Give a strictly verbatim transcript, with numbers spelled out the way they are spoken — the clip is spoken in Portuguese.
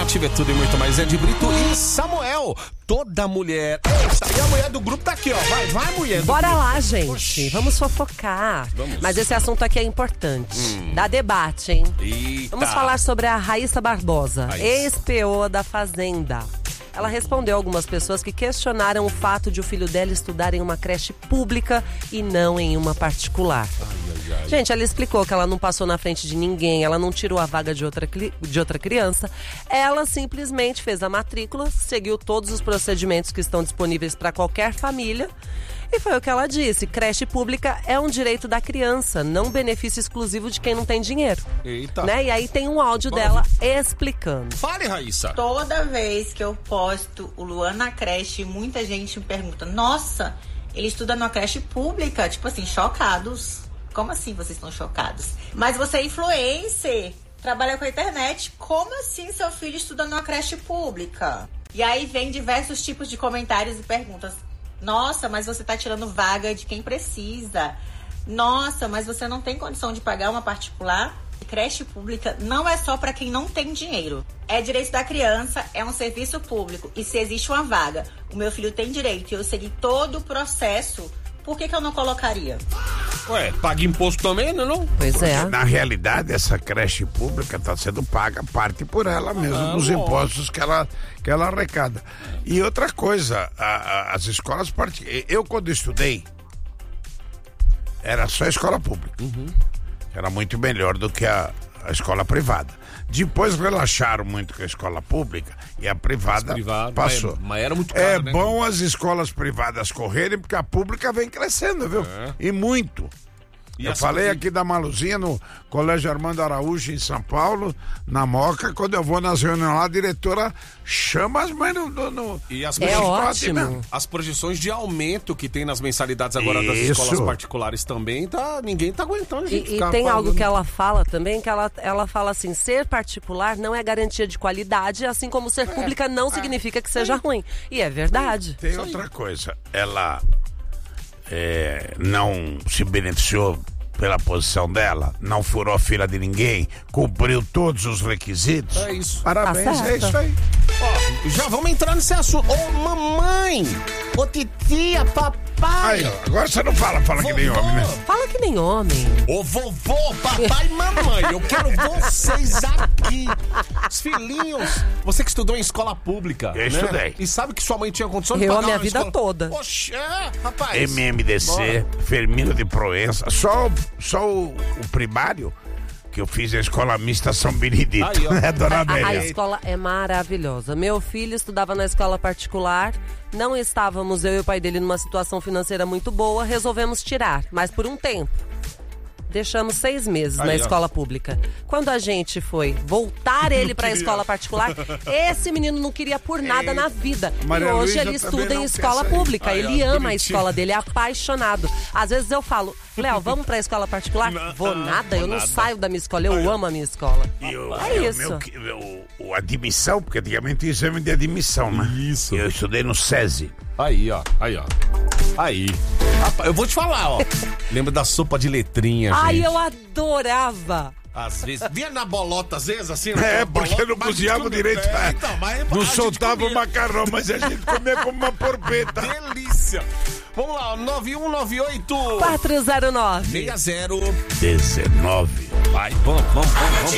Ativa é tudo e muito mais. É de Brito e Samuel. Toda mulher. Eita, e a mulher do grupo tá aqui, ó. Vai, vai, mulher. Bora lá, gente. Oxi. Vamos fofocar. Vamos. Mas esse assunto aqui é importante. Hum. Dá debate, hein? Eita. Vamos falar sobre a Raíssa Barbosa, ex-P O da Fazenda. Ela respondeu a algumas pessoas que questionaram o fato de o filho dela estudar em uma creche pública e não em uma particular. Ai, ai, ai. Gente, ela explicou que ela não passou na frente de ninguém, ela não tirou a vaga de outra, de outra criança. Ela simplesmente fez a matrícula, seguiu todos os procedimentos que estão disponíveis para qualquer família. E foi o que ela disse, creche pública é um direito da criança, não benefício exclusivo de quem não tem dinheiro. Eita. Né? E aí tem um áudio Bora. dela explicando. Fale, Raíssa. Toda vez que eu posto o Luan na creche, muita gente me pergunta, nossa, ele estuda numa creche pública? Tipo assim, chocados. Como assim vocês estão chocados? Mas você é influencer, trabalha com a internet, como assim seu filho estuda numa creche pública? E aí vem diversos tipos de comentários e perguntas. Nossa, mas você tá tirando vaga de quem precisa. Nossa, mas você não tem condição de pagar uma particular? Creche pública não é só para quem não tem dinheiro. É direito da criança, é um serviço público. E se existe uma vaga, o meu filho tem direito e eu segui todo o processo, por que que eu não colocaria? Ué, paga imposto também, não? não? Pois Porque, é. na realidade, essa creche pública está sendo paga parte por ela mesmo, ah, dos bom. impostos que ela, que ela arrecada. E outra coisa, a, a, as escolas particulares. Eu, quando estudei, era só escola pública. Uhum. Era muito melhor do que a, a escola privada. Depois relaxaram muito com a escola pública e a privada privado, passou. Mas, mas era muito caro, É né? bom as escolas privadas correrem, porque a pública vem crescendo, viu? É. E muito. E eu falei coisas... aqui da Maluzinha no Colégio Armando Araújo em São Paulo, na Moca, quando eu vou nas reuniões lá, a diretora chama as mães no... no, no e as é ótimo. As projeções de aumento que tem nas mensalidades agora das Isso. escolas particulares também, tá, ninguém tá aguentando. Gente, e e tem algo que ela fala também, que ela, ela fala assim, ser particular não é garantia de qualidade, assim como ser é, pública não é, significa que seja é. ruim. E é verdade. Tem Isso outra aí. coisa, ela... É, não se beneficiou pela posição dela, não furou a fila de ninguém, cumpriu todos os requisitos. É isso. Parabéns, tá é isso aí. Ó, já vamos entrar nesse assunto. Ô, mamãe! Ô, titia, papai! Aí, ó, agora você não fala, fala vovô. que nem homem, né? Fala que nem homem. Ô, vovô, papai e mamãe, eu quero vocês aqui. Os filhinhos. Você que estudou em escola pública. Eu né? estudei. E sabe que sua mãe tinha condição de Eu pagar a minha uma vida escola... toda. Oxe, é, rapaz. M M D C, Bora. Firmino de Proença, só, só o, o primário que eu fiz a escola mista São Benedito. Aí, é, Dona a, Amélia. a escola é maravilhosa. Meu filho estudava na escola particular, não estávamos, eu e o pai dele, numa situação financeira muito boa, resolvemos tirar, mas por um tempo. Deixamos seis meses Aí, na escola ó. pública. Quando a gente foi voltar ele para a escola particular, esse menino não queria por nada Ei, na vida. Maria e hoje Luísa ele estuda em escola sair. pública. Aí, ele ó, ama bonitinho. a escola dele, é apaixonado. Às vezes eu falo, Léo, vamos para a escola particular? Não, vou nada, eu não nada. saio da minha escola, eu Aí, amo a minha escola. E o, é o isso. Meu, o, o admissão, porque antigamente exame de admissão, né? Isso. Eu estudei no SESI. Aí, ó, aí, ó. Aí. Rapaz, eu vou te falar, ó. Lembra da sopa de letrinha, gente? Ai, eu adorava. Às vezes. Vinha na bolota, às vezes, assim. É, bolota, porque não cozinhava direito. É, então, mas não soltava o macarrão, mas a gente comia como uma porpeta. Delícia. Vamos lá, nove um nove oito quatro zero nove seis zero dezenove. Vai, vamos, vamos, vamos, vamos.